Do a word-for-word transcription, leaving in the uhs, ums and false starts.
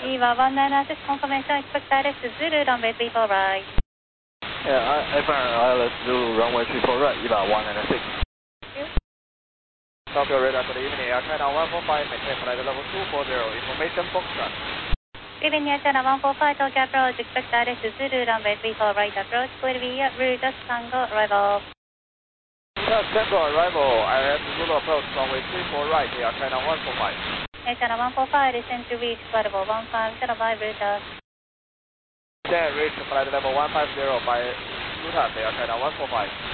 Eva one nine six confirmation, expect direct to Zulu, runway three four right. Yeah, F R I L S Zulu, runway three four right, Eva one nine six. Thank you. Tokyo radar, good evening, Air China one four five, maintain flight level two four zero, information Foxtrot. Good evening, Air China one four five, Tokyo approach, expect direct to Zulu, runway three four right approach, clear via route Tango, arrival. Yes, Tango arrival, I have Zulu approach, runway three four right, Air China one four five. Air China one four five, descend to reach flight level one five zero by route. Then reach flight level one five zero by Luton, Air China one four five.